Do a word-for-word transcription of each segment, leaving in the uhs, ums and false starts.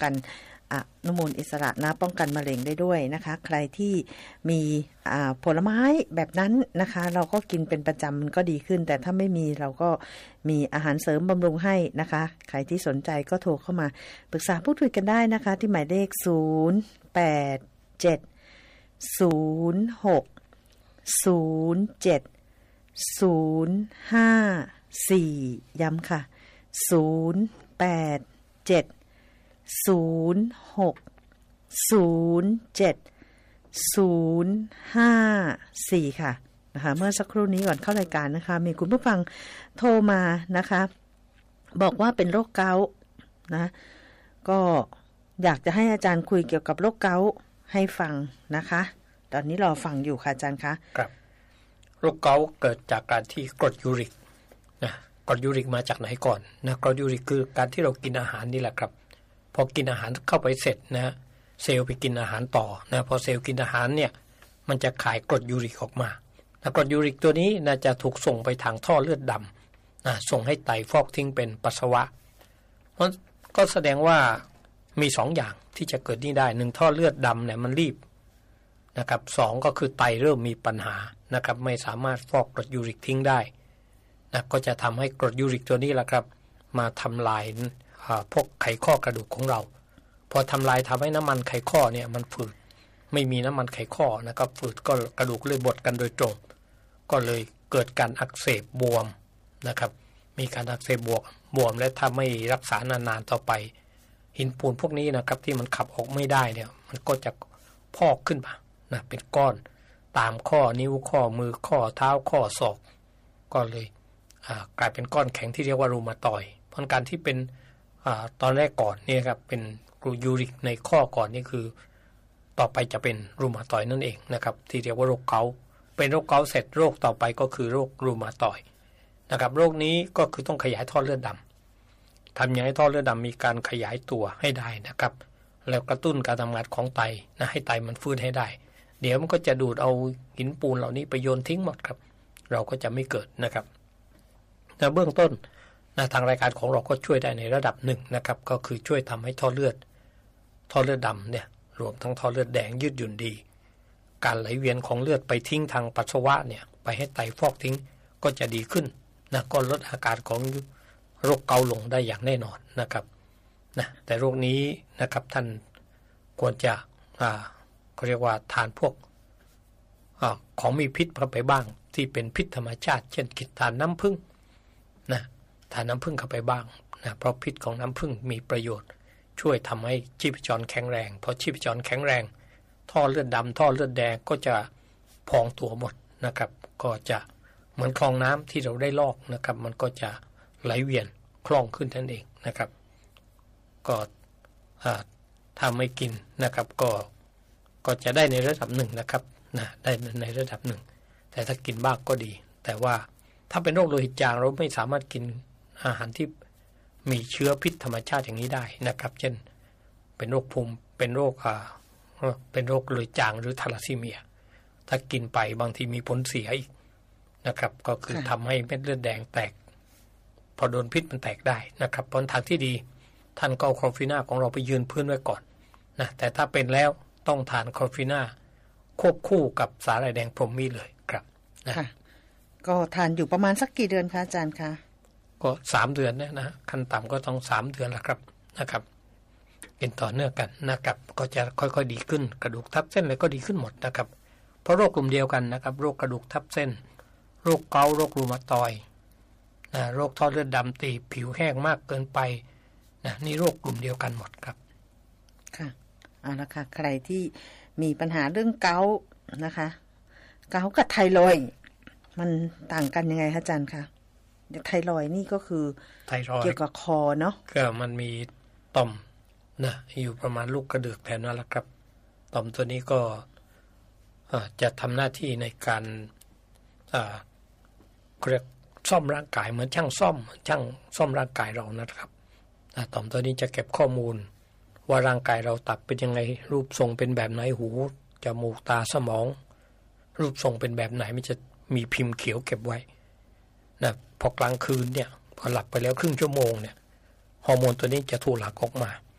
กันอนุมูลอิสระนะป้องกันมะเร็งได้ด้วยนะคะใครที่มีผลไม้แบบนั้นนะคะเราก็กินเป็นประจำมันก็ดีขึ้นแต่ถ้าไม่มีเราก็มีอาหารเสริมบำรุงให้นะคะใครที่สนใจก็โทรเข้ามาปรึกษาพูดคุยกันได้นะคะที่หมายเลขศูนย์ แปด เจ็ด ศูนย์ หก ศูนย์ เจ็ด ศูนย์ ห้า สี่ย้ำค่ะศูนย์ แปด เจ็ด ศูนย์ หก ศูนย์ เจ็ด ศูนย์ ห้า สี่ค่ะนะคะเมื่อสักครู่นี้ก่อนเข้ารายการนะคะมีคุณผู้ฟังโทรมานะคะบอกว่าเป็นโรคเกาต์นะก็อยากจะให้อาจารย์คุยเกี่ยวกับโรคเกาต์ให้ฟังนะคะตอนนี้รอฟังอยู่ค่ะอาจารย์คะครับโรคเกาต์เกิดจากการที่กรดยูริกนะกรดยูริกมาจากไหนก่อนนะกรดยูริกคือการที่เรากินอาหารนี่แหละครับพอกินอาหารเข้าไปเสร็จนะเซลล์ไปกินอาหารต่อนะพอเซลล์กินอาหารเนี่ยมันจะขายกรดยูริกออกมาแล้วกรดยูริกตัวนี้น่าจะถูกส่งไปทางท่อเลือดดำนะส่งให้ไตฟอกทิ้งเป็นปัสสาวะเพราะก็แสดงว่ามีสองอย่างที่จะเกิดนี่ได้หนึ่งท่อเลือดดำเนี่ยมันรีบนะครับสองก็คือไตเริ่มมีปัญหานะครับไม่สามารถฟอกกรดยูริกทิ้งได้นะก็จะทำให้กรดยูริกตัวนี้แหละครับมาทำลายพวกไขข้อกระดูกของเราพอทำลายทำให้น้ำมันไขข้อเนี่ยมันฝืดไม่มีน้ำมันไขข้อนะครับฝืดก็กระดูกเลยบดกันโดยตรงก็เลยเกิดการอักเสบบวมนะครับมีการอักเสบบวมบวมและถ้าไม่รักษานานๆต่อไปหินปูนพวกนี้นะครับที่มันขับออกไม่ได้เนี่ยมันก็จะพอกขึ้นมานะเป็นก้อนตามข้อนิ้วข้อมือข้อเท้าข้อศอกก็เลยกลายเป็นก้อนแข็งที่เรียกว่ารูมาตอยด์เพราะการที่เป็นตอนแรกก่อนเนี่ยครับเป็นกรดยูริกในข้อก่อนนี่คือต่อไปจะเป็นรูมาตอยด์นั่นเองนะครับที่เรียกว่าโรคเกาต์เป็นโรคเกาต์เสร็จโรคต่อไปก็คือโรครูมาตอยด์นะครับโรคนี้ก็คือต้องขยายท่อเลือดดำทำอย่างให้ท่อเลือดดำมีการขยายตัวให้ได้นะครับแล้วกระตุ้นการทำงานของไตนะให้ไตมันฟื้นให้ได้เดี๋ยวมันก็จะดูดเอาหินปูนเหล่านี้ไปโยนทิ้งหมดครับเราก็จะไม่เกิดนะครับแต่เบื้องต้นนะทางรายการของเราก็ช่วยได้ในระดับหนึ่งนะครับก็คือช่วยทำให้ท่อเลือดท่อเลือดดำเนี่ยรวมทั้งท่อเลือดแดงยืดหยุ่นดีการไหลเวียนของเลือดไปทิ้งทางปัสสาวะเนี่ยไปให้ไตฟอกทิ้งก็จะดีขึ้นนะก็ลดอาการของโรคเกาต์ลงได้อย่างแน่นอนนะครับนะแต่โรคนี้นะครับท่านควรจะอ่าเขาเรียกว่าทานพวกอ่าของมีพิษเข้าไปบ้างที่เป็นพิษธรรมชาติเช่นกินทานน้ำผึ้งนะทานน้ำผึ้งเข้าไปบ้างนะเพราะพิษของน้ำผึ้งมีประโยชน์ช่วยทำให้ชีพจรแข็งแรงพอชีพจรแข็งแรงท่อเลือดดำท่อเลือดแดงก็จะพองตัวหมดนะครับก็จะเหมือนคลองน้ำที่เราได้ลอกนะครับมันก็จะไหลเวียนคล่องขึ้นนั่นเองนะครับก็ถ้าไม่กินนะครับก็ก็จะได้ในระดับหนึ่งนะครับนะได้ในระดับหนึ่งแต่ถ้ากินบ้างก็ดีแต่ว่าถ้าเป็นโรคโลหิตจางเราไม่สามารถกินอาหารที่มีเชื้อพิษธรรมชาติอย่างนี้ได้นะครับเช่นเป็นโรคภูมิเป็นโรคอ่าเป็นโรคโลหิตจางหรือทาลัสซีเมียถ้ากินไปบางทีมีผลเสียอีกนะครับก็คือทำให้เม็ดเลือดแดงแตกพอโดนพิษมันแตกได้นะครับเพราะทางที่ดีท่านก็เอาคลอฟิน่าของเราไปยืนพื้นไว้ก่อนนะแต่ถ้าเป็นแล้วต้องทานคลอฟิน่าควบคู่กับสาหร่ายแดงพรหมมีเลยครับนะก็ทานอยู่ประมาณสักกี่เดือนคะอาจารย์คะก็สามเดือนนะนะขั้นต่ำก็ต้องสามเดือนละครับนะครับเป็นต่อเนื่องกันนะครับก็จะค่อยๆดีขึ้นกระดูกทับเส้นอะไรก็ดีขึ้นหมดนะครับเพราะโรคกลุ่มเดียวกันนะครับโรคกระดูกทับเส้นโรคเกาต์โรครูมาตอยด์นะโรคท่อเลือดดำตีบผิวแห้งมากเกินไปนะนี่โรคกลุ่มเดียวกันหมดครับค่ะเอาละค่ะใครที่มีปัญหาเรื่องเกาต์นะคะเกาต์กับไทรอยด์มันต่างกันยังไงคะอาจารย์คะไทรอยด์นี่ก็คือเกี่ยวกับคอเนาะก็มันมีต่อมนะอยู่ประมาณลูกกระเดือกแถวนั้นแหละครับต่อมตัวนี้ก็จะทำหน้าที่ในการเรียกซ่อมร่างกายเหมือนช่างซ่อมช่างซ่อมร่างกายเรานะครับต่อมตัวนี้จะเก็บข้อมูลว่าร่างกายเราตับเป็นยังไงรูปทรงเป็นแบบไหนหูจมูกตาสมองรูปทรงเป็นแบบไหนมันจะมีพิมพ์เขียวเก็บไว้นะพอกลางคืนเนี่ยพอหลับไปแล้วครึ่งชั่วโมงเนี่ยฮอร์โมนตัวนี้จะถูกหลั่งออกมา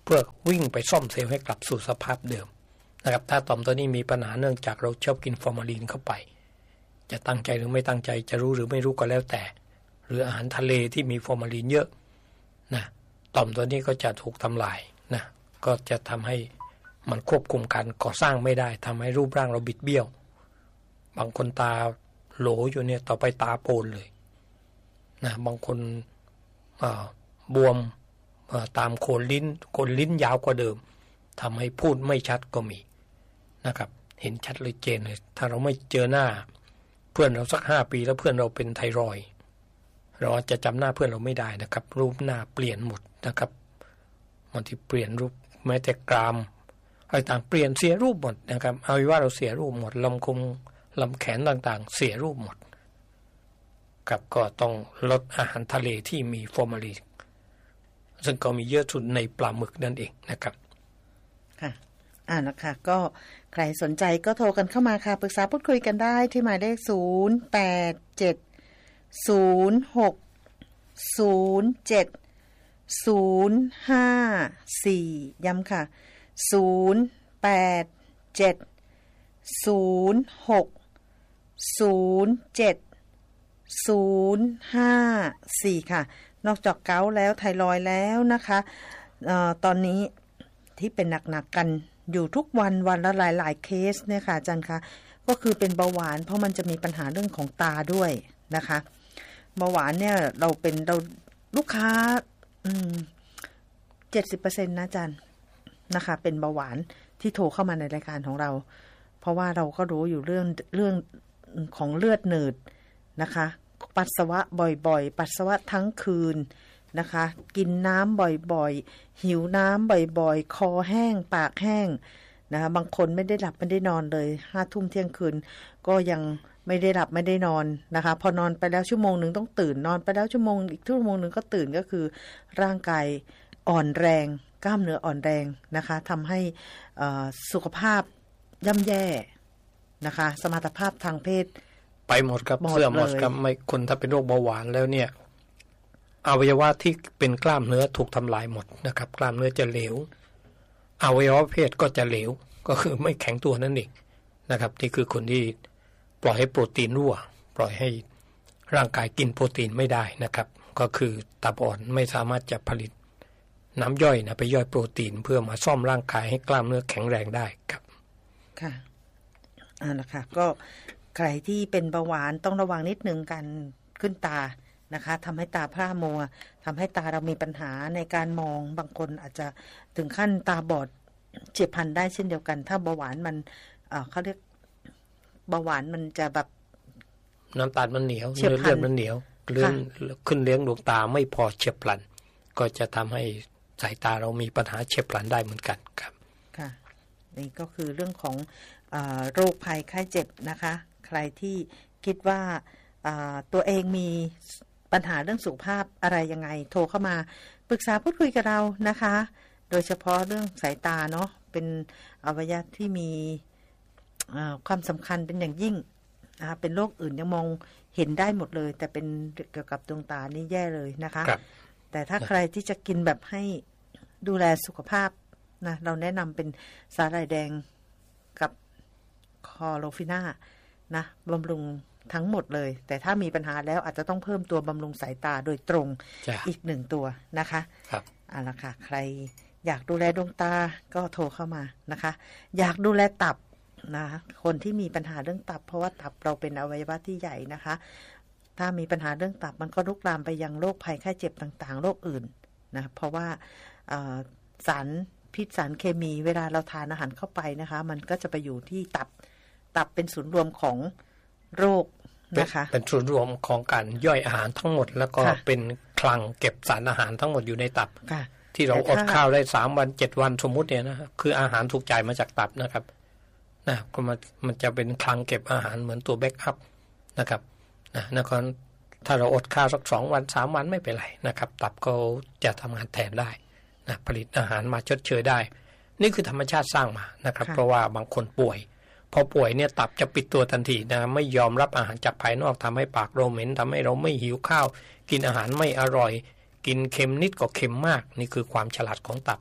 เพื่อวิ่งไปซ่อมเซลล์ให้กลับสู่สภาพเดิมนะครับถ้าต่อมตัวนี้มีปัญหาเนื่องจากเราชอบกินฟอร์มาลีนเข้าไปจะตั้งใจหรือไม่ตั้งใจจะรู้หรือไม่รู้ก็แล้วแต่หรืออาหารทะเลที่มีฟอร์มาลีนเยอะนะต่อมตัวนี้ก็จะถูกทำลายนะก็จะทำให้มันควบคุมการก่อสร้างไม่ได้ทำให้รูปร่างเราบิดเบี้ยวบางคนตาโหลอยู่เนี่ยต่อไปตาโปนเลยนะบางคนบวมตามโคนลิ้นโคนลิ้นยาวกว่าเดิมทำให้พูดไม่ชัดก็มีนะครับเห็นชัดเลยเจนเลยถ้าเราไม่เจอหน้าเพื่อนเราสักห้าปีแล้วเพื่อนเราเป็นไทรอยด์เราอาจจะจำหน้าเพื่อนเราไม่ได้นะครับรูปหน้าเปลี่ยนหมดนะครับบางทีเปลี่ยนรูปแม้แต่กรามอะไรต่างเปลี่ยนเสียรูปหมดนะครับเอาว่าเราเสียรูปหมดลำคงลำแขนต่างๆเสียรูปหมดครับก็ต้องลดอาหารทะเลที่มีฟอร์มาลีนซึ่งก็มีเยอะสุดในปลาหมึกนั่นเองนะครับค่ะอ่านะคะก็ใครสนใจก็โทรกันเข้ามาค่ะปรึกษาพูดคุยกันได้ที่หมายเลขศูนย์ แปด เจ็ด ศูนย์ หก ศูนย์ เจ็ด ศูนย์ ห้า สี่ ย้ำค่ะศูนย์ แปด เจ็ด ศูนย์ หก ศูนย์ เจ็ด ศูนย์ ห้า สี่ค่ะนอกจากเกาต์แล้วไทรอยด์แล้วนะคะเอ่อตอนนี้ที่เป็นหนักๆกันอยู่ทุกวันวันละหลายๆเคสเนี่ยค่ะอาจารย์คะก็คือเป็นเบาหวานเพราะมันจะมีปัญหาเรื่องของตาด้วยนะคะเบาหวานเนี่ยเราเป็นเราลูกค้าอืม เจ็ดสิบเปอร์เซ็นต์ นะอาจารย์นะคะเป็นเบาหวานที่โทรเข้ามาในรายการของเราเพราะว่าเราก็รู้อยู่เรื่องเรื่องของเลือดหนืดนะคะปัสสาวะบ่อยๆปัสสาวะทั้งคืนนะคะกินน้ำบ่อยๆหิวน้ำบ่อยๆคอแห้งปากแห้งนะคะบางคนไม่ได้หลับไม่ได้นอนเลยห้าทุ่มเที่ยงคืนก็ยังไม่ได้หลับไม่ได้นอนนะคะพอนอนไปแล้วชั่วโมงนึงต้องตื่นนอนไปแล้วชั่วโมงอีกชั่วโมงนึงก็ตื่นก็คือร่างกายอ่อนแรงกล้ามเนื้ออ่อนแรงนะคะทำให้สุขภาพย่ำแย่นะคะสมรรถภาพทางเพศไปหมดครับเสื่อมหมดครับไม่คนถ้าเป็นโรคเบาหวานแล้วเนี่ยอวัยวะที่เป็นกล้ามเนื้อถูกทำลายหมดนะครับกล้ามเนื้อจะเหลวอวัยวะเพศก็จะเหลวก็คือไม่แข็งตัวนั่นเองนะครับนี่คือคนที่ปล่อยให้โปรตีนรั่วปล่อยให้ร่างกายกินโปรตีนไม่ได้นะครับก็คือตับอ่อนไม่สามารถจะผลิตน้ำย่อยนะไปย่อยโปรตีนเพื่อมาซ่อมร่างกายให้กล้ามเนื้อแข็งแรงได้ครับค่ะอ่านะคะก็ใครที่เป็นเบาหวานต้องระวังนิดนึงการขึ้นตานะคะทำให้ตาพร่ามัวทำให้ตาเรามีปัญหาในการมองบางคนอาจจะถึงขั้นตาบอดเฉียบพลันได้เช่นเดียวกันถ้าเบาหวานมันเอ่อเขาเรียกเบาหวานมันจะแบบน้ำตาลมันเหนียวเลือดมันเหนียวเลื่อนขึ้นเลี้ยงดวงตาไม่พอเฉียบพลันก็จะทำให้สายตาเรามีปัญหาเฉียบพลันได้เหมือนกันครับค่ะนี่ก็คือเรื่องของเอ่อโรคภัยไข้เจ็บนะคะใครที่คิดว่าตัวเองมีปัญหาเรื่องสุขภาพอะไรยังไงโทรเข้ามาปรึกษาพูดคุยกับเรานะคะโดยเฉพาะเรื่องสายตาเนาะเป็นอวัยวะที่มีความสำคัญเป็นอย่างยิ่งนะคะเป็นโรคอื่นยังมองเห็นได้หมดเลยแต่เป็นเกี่ยวกับดวงตานี่แย่เลยนะคะแต่ถ้าใครที่จะกินแบบให้ดูแลสุขภาพนะเราแนะนำเป็นสาหร่ายแดงกับคอโลฟิน่านะบำรุงทั้งหมดเลยแต่ถ้ามีปัญหาแล้วอาจจะต้องเพิ่มตัวบำรุงสายตาโดยตรงอีกหนึ่งตัวนะคะครับเอาละค่ะใครอยากดูแลดวงตาก็โทรเข้ามานะคะอยากดูแลตับนะคนที่มีปัญหาเรื่องตับเพราะว่าตับเราเป็นอวัยวะที่ใหญ่นะคะถ้ามีปัญหาเรื่องตับมันก็ลุกลามไปยังโรคภัยไข้เจ็บต่างๆโรคอื่นนะเพราะว่าสารพิษสารเคมีเวลาเราทานอาหารเข้าไปนะคะมันก็จะไปอยู่ที่ตับตับเป็นศูนย์รวมของโรคนะคะเป็นศูนย์รวมของการย่อยอาหารทั้งหมดแล้วก็เป็นคลังเก็บสารอาหารทั้งหมดอยู่ในตับที่เราอดข้าวได้สามวันเจ็ดวันสมมุติเนี่ยนะคืออาหารถูกจ่ายมาจากตับนะครับนะก็มันมันจะเป็นคลังเก็บอาหารเหมือนตัวแบ็กอัพนะครับนะนะครับถ้าเราอดข้าวสักสองวันสามวันไม่เป็นไรนะครับตับก็จะทำงานแทนได้นะผลิตอาหารมาชดเชยได้นี่คือธรรมชาติสร้างมานะครับเพราะว่าบางคนป่วยพอป่วยเนี่ยตับจะปิดตัวทันทีนะไม่ยอมรับอาหารจากภายนอกทำให้ปากเราเหม็นทำให้เราไม่หิวข้าวกินอาหารไม่อร่อยกินเค็มนิดก็เค็มมากนี่คือความฉลาดของตับ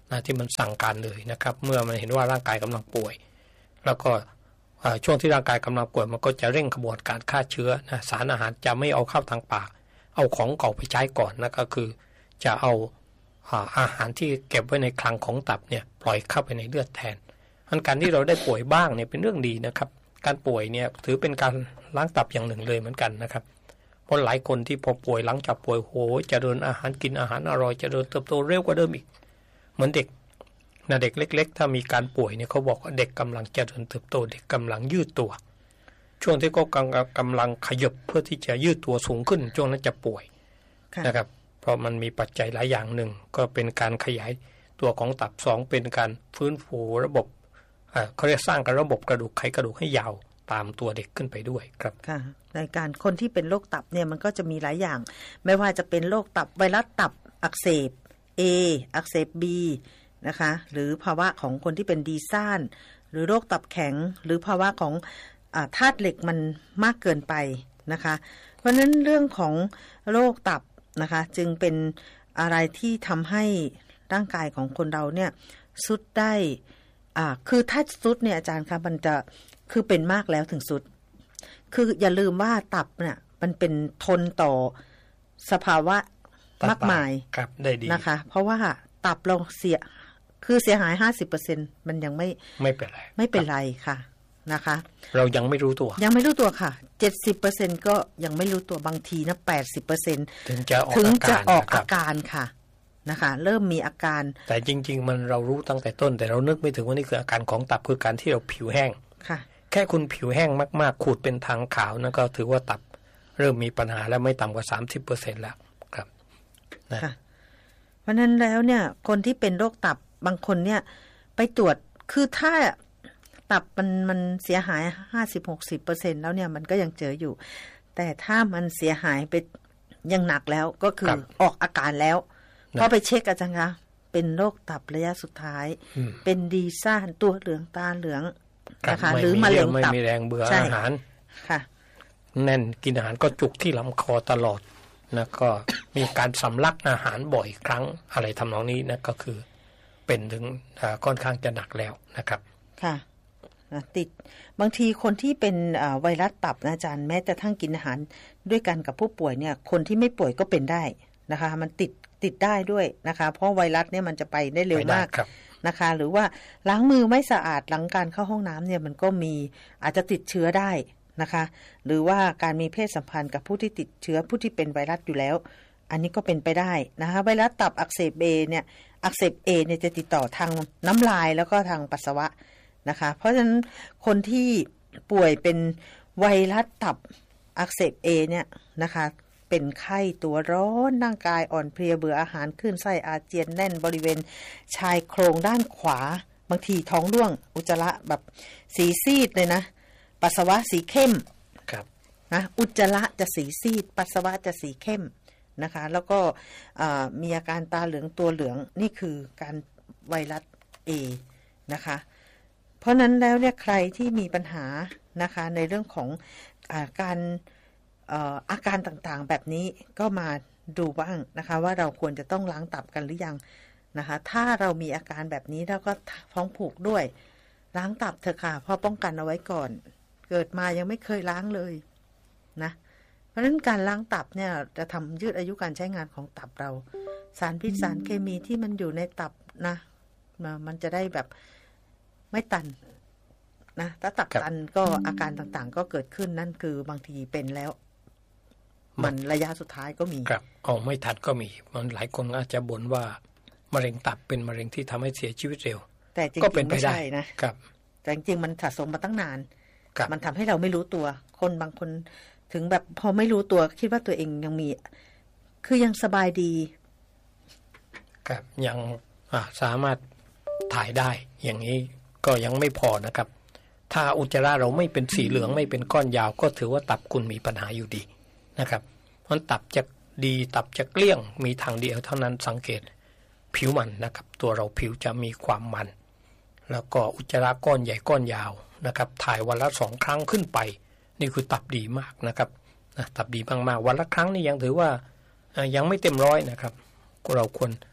นะที่มันสั่งการเลยนะครับเมื่อมันเห็นว่าร่างกายกำลังป่วยแล้วก็ช่วงที่ร่างกายกำลังป่วยมันก็จะเร่งกระบวนการฆ่าเชื้อนะสารอาหารจะไม่เอาเข้าทางปากเอาของเก่าไปใช้ก่อนนะก็คือจะเอาอาหารที่เก็บไว้ในคลังของตับเนี่ยปล่อยเข้าไปในเลือดแทนการที่เราได้ป่วยบ้างเนี่ยเป็นเรื่องดีนะครับการป่วยเนี่ยถือเป็นการล้างตับอย่างหนึ่งเลยเหมือนกันนะครับเพราะหลายคนที่พอป่วยหลังจากป่วยโหเจริญอาหารกินอาหารอร่อยเจริญเติบโตเร็วกว่าเดิมอีกเหมือนเด็กนะเด็กเล็กๆถ้ามีการป่วยเนี่ยเขาบอกว่าเด็กกำลังเจริญเติบโตเด็กกำลังยืดตัวช่วงที่เขากำลังขยับเพื่อที่จะยืดตัวสูงขึ้นช่วงนั้นจะป่วยนะครับเพราะมันมีปัจจัยหลายอย่างหนึ่งก็เป็นการขยายตัวของตับสองเป็นการฟื้นฟูระบบเขาเรียกสร้างระบบกระดูกไขกระดูกให้ยาวตามตัวเด็กขึ้นไปด้วยครับค่ะในการคนที่เป็นโรคตับเนี่ยมันก็จะมีหลายอย่างไม่ว่าจะเป็นโรคตับไวรัสตับอักเสบ A อักเสบ B นะคะหรือภาวะของคนที่เป็นดีซ่านหรือโรคตับแข็งหรือภาวะของธาตุเหล็กมันมากเกินไปนะคะเพราะฉะนั้นเรื่องของโรคตับนะคะจึงเป็นอะไรที่ทำให้ร่างกายของคนเราเนี่ยสุดได้อ่าคือถ้าสุดเนี่ยอาจารย์คะมันจะคือเป็นมากแล้วถึงสุดคืออย่าลืมว่าตับเนี่ยมันเป็นทนต่อสภาวะมากมายครับได้ดีนะคะเพราะว่าตับเราเสียคือเสียหาย ห้าสิบเปอร์เซ็นต์ มันยังไม่ไม่เป็นไรไม่เป็นไรค่ะนะคะเรายังไม่รู้ตัวยังไม่รู้ตัวค่ะ เจ็ดสิบเปอร์เซ็นต์ ก็ยังไม่รู้ตัวบางทีนะ แปดสิบเปอร์เซ็นต์ถึงจะออกถึงจะออกอาอาการค่ะนะคะเริ่มมีอาการแต่จริงๆมันเรารู้ตั้งแต่ต้นแต่เรานึกไม่ถึงว่านี่คืออาการของตับคือการที่เราผิวแห้งค่ะแค่คุณผิวแห้งมากๆขูดเป็นทางขาวนั่นก็ถือว่าตับเริ่มมีปัญหาแล้วไม่ต่ำกว่า สามสิบเปอร์เซ็นต์ แล้วครับนะเพราะนั้นแล้วเนี่ยคนที่เป็นโรคตับบางคนเนี่ยไปตรวจคือถ้าตับมันมันเสียหาย ห้าสิบถึงหกสิบเปอร์เซ็นต์ แล้วเนี่ยมันก็ยังเจออยู่แต่ถ้ามันเสียหายไปยังหนักแล้วก็คือออกอาการแล้วพอไปเช็คอาจารย์คะเป็นโรคตับระยะสุดท้ายเป็นดีซ่านตัวเหลืองตาเหลืองนะคะหรือมะเร็งตับไม่มีแรงเบื่ออาหารค่ะแน่นกินอาหารก็จุกที่ลำคอตลอดนะก็มีการสำลักอาหารบ่อยครั้งอะไรทำนองนี้นะก็คือเป็นถึงค่อนข้างจะหนักแล้วนะครับค่ะติดบางทีคนที่เป็นไวรัสตับนะอาจารย์แม้แต่ทั้งกินอาหารด้วยกันกับผู้ป่วยเนี่ยคนที่ไม่ป่วยก็เป็นได้นะคะมันติดติดได้ด้วยนะคะเพราะไวรัสเนี่ยมันจะไปได้เร็วมากนะคะหรือว่าล้างมือไม่สะอาดหลังการเข้าห้องน้ำเนี่ยมันก็มีอาจจะติดเชื้อได้นะคะหรือว่าการมีเพศสัมพันธ์กับผู้ที่ติดเชื้อผู้ที่เป็นไวรัสอยู่แล้วอันนี้ก็เป็นไปได้นะคะไวรัสตับอักเสบ A เนี่ยอักเสบ A เนี่ยจะติดต่อทางน้ำลายแล้วก็ทางปัสสาวะนะคะเพราะฉะนั้นคนที่ป่วยเป็นไวรัสตับอักเสบ A เนี่ยนะคะเป็นไข้ตัวร้อนร่างกายอ่อนเพลียเบื่ออาหารคลื่นไส้อาเจียนแน่นบริเวณชายโครงด้านขวาบางทีท้องร่วงอุจจาระแบบสีซีดเลยนะปัสสาวะสีเข้มครับนะอุจจาระจะสีซีดปัสสาวะจะสีเข้มนะคะแล้วก็มีอาการตาเหลืองตัวเหลืองนี่คือการไวรัส A นะคะเพราะนั้นแล้วเนี่ยใครที่มีปัญหานะคะในเรื่องของอาการอาการต่างๆแบบนี้ก็มาดูบ้างนะคะว่าเราควรจะต้องล้างตับกันหรือยังนะคะถ้าเรามีอาการแบบนี้เราก็ท้องผูกด้วยล้างตับเถอะค่ะเพราะป้องกันเอาไว้ก่อนเกิดมายังไม่เคยล้างเลยนะเพราะฉะนั้นการล้างตับเนี่ยจะทำยืดอายุการใช้งานของตับเราสารพิษสารเคมีที่มันอยู่ในตับนะมันจะได้แบบไม่ตันนะถ้าตับตันก็อาการต่างๆก็เกิดขึ้นนั่นคือบางทีเป็นแล้วมันระยะสุดท้ายก็มีครับออกไม่ทันก็มีมันหลายคนอาจจะบ่นว่ามะเร็งตับเป็นมะเร็งที่ทำให้เสียชีวิตเร็วแต่จริงๆไม่ใช่นะครับแต่จริงๆมันสะสมมาตั้งนานมันทำให้เราไม่รู้ตัวคนบางคนถึงแบบพอไม่รู้ตัวคิดว่าตัวเองยังมีคือยังสบายดีครับยังสามารถถ่ายได้อย่างนี้ก็ยังไม่พอนะครับถ้าอุจจาระเราไม่เป็นสีเหลืองไม่เป็นก้อนยาวก็ถือว่าตับคุณมีปัญหาอยู่ดีนะครับเพราะตับจะดีตับจะเกลี้ยงมีทางเดียวเท่านั้นสังเกตผิวมันนะครับตัวเราผิวจะมีความมันแล้วก็อุจจาระก้อนใหญ่ก้อนยาวนะครับถ่ายวันละสองครั้งขึ้นไปนี่คือตับดีมากนะครับนะตับดีมากๆวันละครั้งนี่ยังถือว่ายังไม่เต็มร้อยนะครับเราควร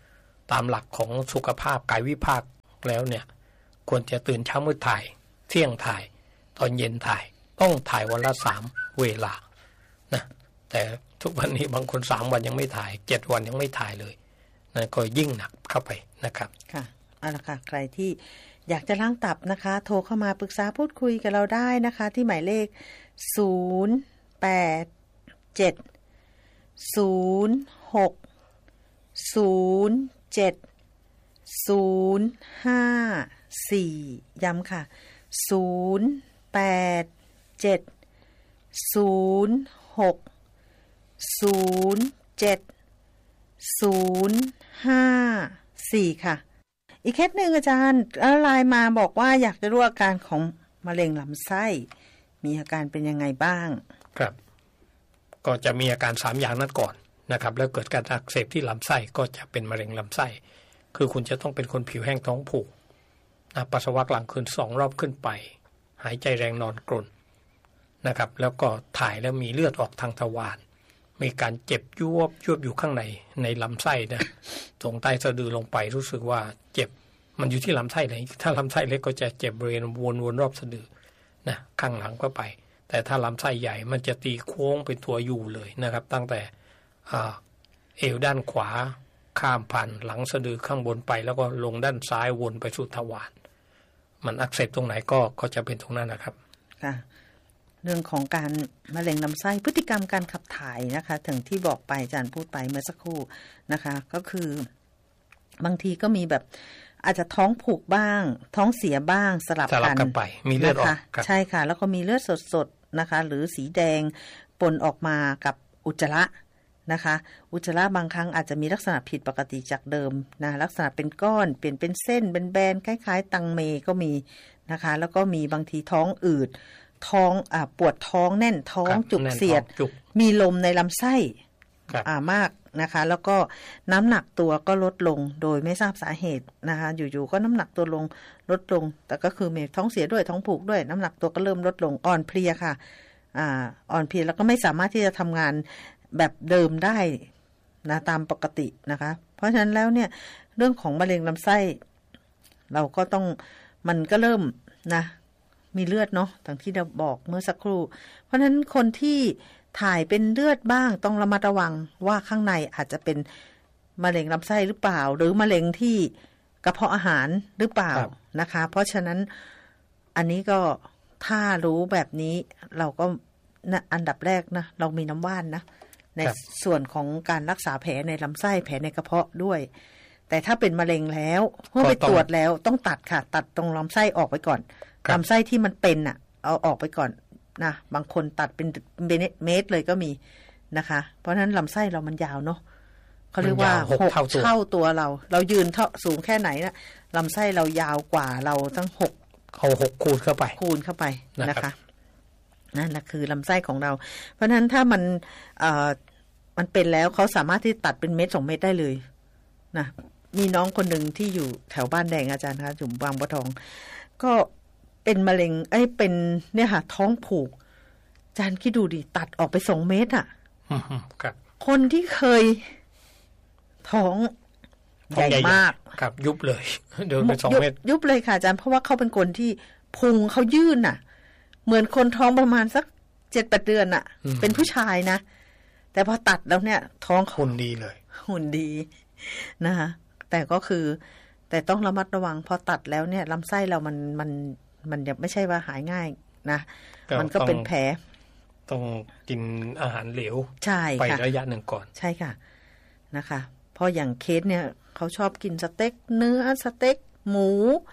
ตามหลักของสุขภาพกายวิภาคแล้วเนี่ยควรจะตื่นเช้ามืดถ่ายเที่ยงถ่ายตอนเย็นถ่ายต้องถ่ายวันละสามเวลานะแต่ทุกวันนี้บางคนสามวันยังไม่ถ่ายเจ็ดวันยังไม่ถ่ายเลยนะก็ยิ่งหนักเข้าไปนะครับค่ะเอาละค่ะใครที่อยากจะล้างตับนะคะโทรเข้ามาปรึกษาพูดคุยกับเราได้นะคะที่หมายเลขศูนย์ แปด เจ็ด ศูนย์ หก ศูนย์ เจ็ด ศูนย์ ห้า สี่ ย้ำค่ะศูนย์ แปด เจ็ด ศูนย์ หก ศูนย์ เจ็ด ศูนย์ ห้า สี่ ค่ะอีกเคสหนึ่งอาจารย์ไลน์มาบอกว่าอยากจะรู้อาการของมะเร็งลำไส้มีอาการเป็นยังไงบ้างครับก็จะมีอาการสามอย่างนั้นก่อนนะครับแล้วเกิดการอักเสบที่ลำไส้ก็จะเป็นมะเร็งลำไส้คือคุณจะต้องเป็นคนผิวแห้งท้องผูกนะปัสสาวะกลางคืนสองรอบขึ้นไปหายใจแรงนอนกรนนะครับแล้วก็ถ่ายแล้วมีเลือดออกทางทวารมีการเจ็บยวบยวบอยู่ข้างในในลำไส้นะตรงใต้สะดือลงไปรู้สึกว่าเจ็บมันอยู่ที่ลำไส้ไหนถ้าลำไส้เล็กก็จะเจ็บบริเวณวนๆรอบสะดือนะข้างหลังก็ไปแต่ถ้าลำไส้ใหญ่มันจะตีโค้งเป็นตัวยูเลยนะครับตั้งแต่เอวด้านขวาข้ามผ่านหลังสะดือข้างบนไปแล้วก็ลงด้านซ้ายวนไปสู่ทวารมันอักเสบตรงไหนก็ก็จะเป็นตรงนั้นนะครับค่ะเรื่องของการมะเร็งลำไส้พฤติกรรมการขับถ่ายนะคะถึงที่บอกไปอาจารย์พูดไปเมื่อสักครู่นะคะก็คือบางทีก็มีแบบอาจจะท้องผูกบ้างท้องเสียบ้างสลับกันไปมีเลือดออกใช่ค่ะแล้วก็มีเลือดสดๆนะคะหรือสีแดงปนออกมากับอุจจาระนะคะอุจจาระบางครั้งอาจจะมีลักษณะผิดปกติจากเดิมนะลักษณะเป็นก้อนเปลี่ยนเป็นเส้นเป็นแบนคล้ายๆตังเมก็มีนะคะแล้วก็มีบางทีท้องอืดท้องอ่าปวดท้องแน่นท้องจุกเสียดมีลมในลำไส้อ่ามากนะคะแล้วก็น้ำหนักตัวก็ลดลงโดยไม่ทราบสาเหตุนะคะอยู่ๆก็น้ำหนักตัวลงลดลงแต่ก็คือมีท้องเสียด้วยท้องผูกด้วยน้ำหนักตัวก็เริ่มลดลงอ่อนเพลียค่ะอ่าอ่อนเพลียแล้วก็ไม่สามารถที่จะทำงานแบบเดิมได้นะตามปกตินะคะเพราะฉะนั้นแล้วเนี่ยเรื่องของมะเร็งลำไส้เราก็ต้องมันก็เริ่มนะมีเลือดเนาะอย่างที่เราบอกเมื่อสักครู่เพราะฉะนั้นคนที่ถ่ายเป็นเลือดบ้างต้องระมัดระวังว่าข้างในอาจจะเป็นมะเร็งลำไส้หรือเปล่าหรือมะเร็งที่กระเพาะอาหารหรือเปล่านะคะเพราะฉะนั้นอันนี้ก็ถ้ารู้แบบนี้เราก็นะอันดับแรกนะเรามีน้ำว่านนะในส่วนของการรักษาแผลในลำไส้แผลในกระเพาะด้วยแต่ถ้าเป็นมะเร็งแล้วเมื่อไปตรวจแล้วต้องตัดค่ะตัดตรงลำไส้ออกไปก่อนลำไส้ที่มันเป็นอ่ะเอาออกไปก่อนนะบางคนตัดเป็นเมตรเลยก็มีนะคะเพราะฉะนั้นลำไส้เรามันยาวเนาะเขาเรียกว่าหกเท่าตัวเราเรายืนเท่าสูงแค่ไหนนะลำไส้เรายาวกว่าเราตั้งหกเอาหกคูณเข้าไปคูณเข้าไปนะคะนั่นแหละคือลำไส้ของเราเพราะฉะนั้นถ้ามันเอ่อมันเป็นแล้วเขาสามารถที่ตัดเป็นเม็ดสองเม็ดได้เลยนะมีน้องคนหนึ่งที่อยู่แถวบ้านแดงอาจารย์คะอยู่บางบัวทองก็เป็นมะเร็งไอ้เป็นเนี่ยค่ะท้องผูกอาจารย์คิดดูดิตัดออกไปสองเม็ดอ่ะครับคนที่เคยท้องใหญ่มากครับยุบเลยเดินไปสองเม็ดยุบเลยค่ะอาจารย์เพราะว่าเขาเป็นคนที่พุงเขายื่นอ่ะเหมือนคนท้องประมาณสักเจ็ดแปดเดือนอ่ะเป็นผู้ชายนะแต่พอตัดแล้วเนี่ยท้องหุ่นดีเลยหุ่นดีนะคะแต่ก็คือแต่ต้องระมัดระวังพอตัดแล้วเนี่ยลำไส้เรามันมันมันยังไม่ใช่ว่าหายง่ายนะมันก็เป็นแผลต้องกินอาหารเหลวไประยะหนึ่งก่อนใช่ค่ะนะคะเพราะอย่างเคสเนี่ยเขาชอบกินสเต็กเนื้อสเต็กหมู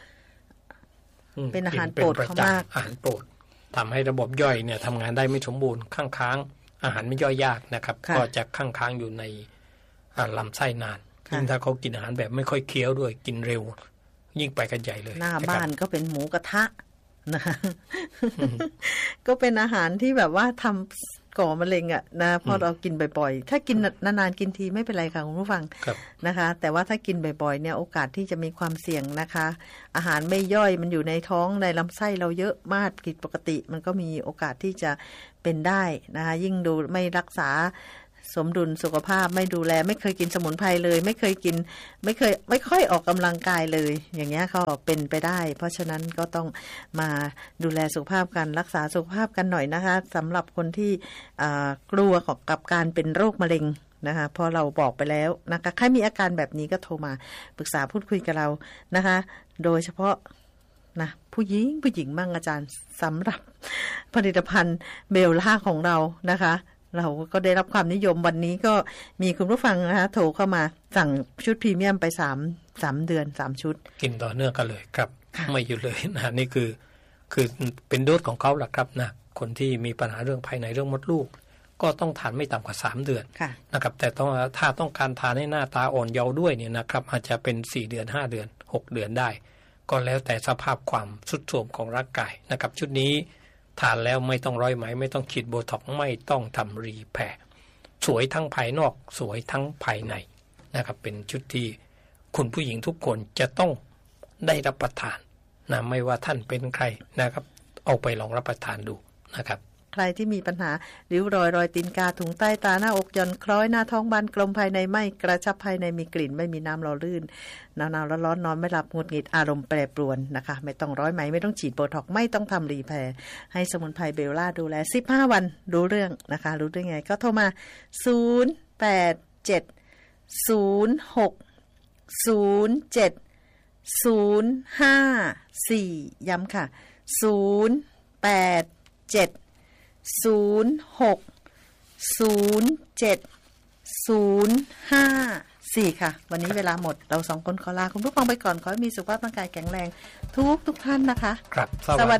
เป็นอาหารโปรดเขามากอาหารโปรดทำให้ระบบย่อยเนี่ยทำงานได้ไม่สมบูรณ์ข้างค้างอาหารไม่ย่อยยากนะครับก็จะข้างค้างอยู่ในลำไส้นานยิ่งถ้าเขากินอาหารแบบไม่ค่อยเคี้ยวด้วยกินเร็วยิ่งไปกันใหญ่เลยหน้าบ้านก็เป็นหมูกระทะนะก็เป็นอาหารที่แบบว่าทำก่อมะเร็งอ่ะนะพอเรากินบ่อยๆถ้ากินนานๆกินทีไม่เป็นไรค่ะคุณผู้ฟังนะคะแต่ว่าถ้ากินบ่อยๆเนี่ยโอกาสที่จะมีความเสี่ยงนะคะอาหารไม่ย่อยมันอยู่ในท้องในลำไส้เราเยอะมากผิดปกติมันก็มีโอกาสที่จะเป็นได้นะคะยิ่งดูไม่รักษาสมดุลสุขภาพไม่ดูแลไม่เคยกินสมุนไพรเลยไม่เคยกินไม่เคยไม่ค่อยออกกำลังกายเลยอย่างเงี้ยเขาเป็นไปได้เพราะฉะนั้นก็ต้องมาดูแลสุขภาพกันรักษาสุขภาพกันหน่อยนะคะสำหรับคนที่กลัวกับการเป็นโรคมะเร็งนะคะพอเราบอกไปแล้วนะคะใครมีอาการแบบนี้ก็โทรมาปรึกษาพูดคุยกับเรานะคะโดยเฉพาะนะผู้หญิงผู้หญิงมั่งอาจารย์สำหรับผลิตภัณฑ์เบลล่าของเรานะคะเราก็ได้รับความนิยมวันนี้ก็มีคุณผู้ฟังนะคะโทรเข้ามาสั่งชุดพรีเมียมไปสาม สามเดือนสามชุดกินต่อเนื่องกันเลยครับไม่หยุดเลยนะนี่คือคือเป็นโดสของเขาแหละครับนะคนที่มีปัญหาเรื่องภายในเรื่องมดลูกก็ต้องทานไม่ต่ำกว่าสามเดือนนะครับแต่ต้องถ้าต้องการทานให้หน้าตาอ่อนเยาว์ด้วยเนี่ยนะครับอาจจะเป็นสี่เดือนห้าเดือนหกเดือนได้ก็แล้วแต่สภาพความทรุดโทรมของร่างกายนะครับชุดนี้ทานแล้วไม่ต้องร้อยไหมไม่ต้องฉีดโบท็อกซ์ไม่ต้องทำรีแพร์สวยทั้งภายนอกสวยทั้งภายในนะครับเป็นชุดที่คุณผู้หญิงทุกคนจะต้องได้รับประทานนะไม่ว่าท่านเป็นใครนะครับเอาไปลองรับประทานดูนะครับใครที่มีปัญหาริ้วรอยรอยตีนกาถุงใต้ตาหน้าอกหย่อนคล้อยหน้าท้องบานกลมภายในไม่กระชับภายในมีกลิ่นไม่มีน้ำหล่อลื่นหนาวๆร้อนๆนอนไม่หลับหงุดหงิดอารมณ์แปรปรวนนะคะไม่ต้องร้อยไหมไม่ต้องฉีดโบท็อกซ์ไม่ต้องทำรีแพร์ให้สมุนไพรเบลล่าดูแลสิบห้าวันรู้เรื่องนะคะรู้ได้ไงก็โทรมาศูนย์ แปด เจ็ด ศูนย์ หก ศูนย์ เจ็ด ศูนย์ ห้า สี่ย้ำค่ะศูนย์ แปด เจ็ดศูนย์ หก ศูนย์ เจ็ด ศูนย์ ห้า สี่ค่ะวันนี้เวลาหมดเราสองคนขอลาคุณผู้ฟังไปก่อนขอให้มีสุขภาพร่างกายแข็งแรงทุกทุกท่านนะคะครับสวัส